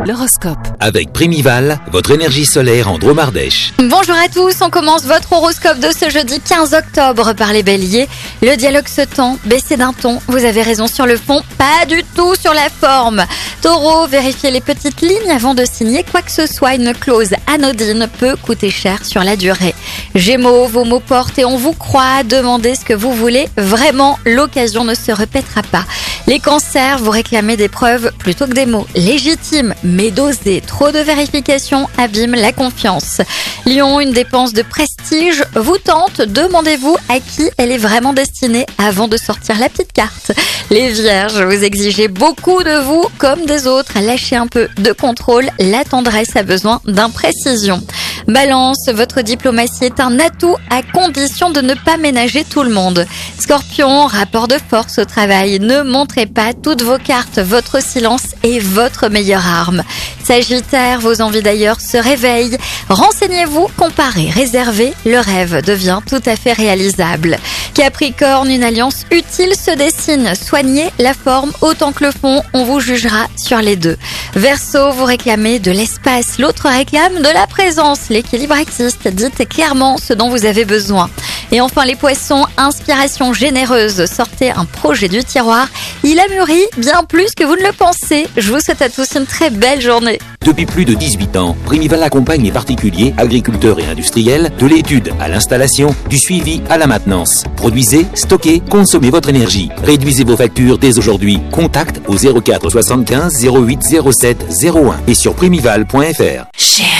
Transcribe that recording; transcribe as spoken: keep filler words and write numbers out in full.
L'horoscope. Avec Primival, votre énergie solaire en Drôme-Ardèche. Bonjour à tous, on commence votre horoscope de ce jeudi quinze octobre par les béliers. Le dialogue se tend, baissez d'un ton, vous avez raison sur le fond, pas du tout sur la forme. Taureau, vérifiez les petites lignes avant de signer quoi que ce soit, une clause anodine peut coûter cher sur la durée. Gémeaux, vos mots portent et on vous croit, demandez ce que vous voulez, vraiment l'occasion ne se répétera pas. Les cancers, vous réclamez des preuves plutôt que des mots légitimes, mais dosés. Trop de vérifications abîme la confiance. Lion, une dépense de prestige vous tente, demandez-vous à qui elle est vraiment destinée avant de sortir la petite carte. Les vierges, vous exigez beaucoup de vous comme des autres, lâchez un peu de contrôle, la tendresse a besoin d'imprécision. Balance, votre diplomatie est un atout à condition de ne pas ménager tout le monde. Scorpion, rapport de force au travail, ne montrez pas toutes vos cartes, votre silence est votre meilleure arme. Sagittaire, vos envies d'ailleurs se réveillent, renseignez-vous, comparez, réservez, le rêve devient tout à fait réalisable. Capricorne, une alliance utile se dessine, soignez la forme autant que le fond, on vous jugera sur les deux. Verseau, vous réclamez de l'espace, l'autre réclame de la présence. L'équilibre existe, dites clairement ce dont vous avez besoin. Et enfin les poissons, inspiration généreuse, sortez un projet du tiroir, il a mûri bien plus que vous ne le pensez. Je vous souhaite à tous une très belle journée. Depuis plus de dix-huit ans, Primival accompagne les particuliers, agriculteurs et industriels de l'étude à l'installation, du suivi à la maintenance. Produisez, stockez, consommez votre énergie. Réduisez vos factures dès aujourd'hui. Contact au zéro quatre soixante-quinze zéro huit zéro sept zéro un et sur primival point f r.